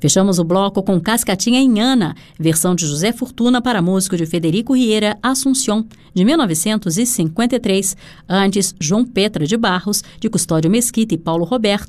Fechamos o bloco com Cascatinha em Ana, versão de José Fortuna para músico de Federico Riera Assunción, de 1953. Antes, João Petra de Barros, de Custódio Mesquita e Paulo Roberto,